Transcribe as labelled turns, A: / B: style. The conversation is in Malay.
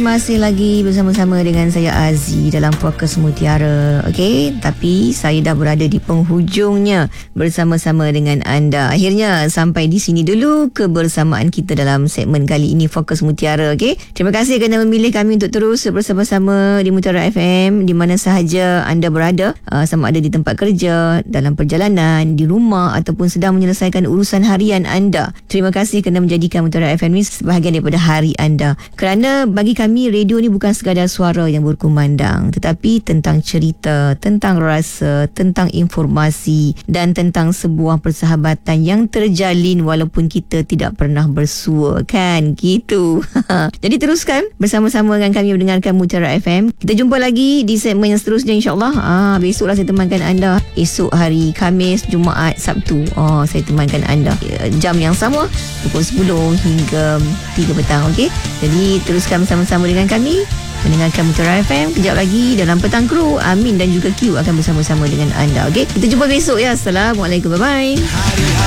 A: masih lagi bersama-sama dengan saya Aziz dalam Fokus Mutiara. Okey, tapi saya dah berada di penghujungnya bersama-sama dengan anda. Akhirnya sampai di sini dulu kebersamaan kita dalam segmen kali ini Fokus Mutiara. Okey, terima kasih kerana memilih kami untuk terus bersama-sama di Mutiara FM di mana sahaja anda berada, sama ada di tempat kerja, dalam perjalanan, di rumah ataupun sedang menyelesaikan urusan harian anda. Terima kasih kerana menjadikan Mutiara FM ni sebahagian daripada hari anda. Kerana bagi kami radio ni bukan sekadar suara yang berkumandang, tetapi tentang cerita, tentang rasa, tentang informasi dan tentang sebuah persahabatan yang terjalin walaupun kita tidak pernah bersua, kan gitu. Jadi teruskan bersama-sama dengan kami mendengarkan Mutiara FM. Kita jumpa lagi di segmen yang seterusnya, insyaAllah. Besoklah saya temankan anda. Esok hari Khamis, Jumaat, Sabtu, saya temankan anda jam yang sama pukul 10 hingga 3 petang. Okey, jadi teruskan bersama-sama dengan kami mendengarkan Mutiara FM. Kejap lagi dalam Petang Kru, Amin dan juga Q akan bersama-sama dengan anda. Okey, kita jumpa besok ya. Assalamualaikum, bye-bye.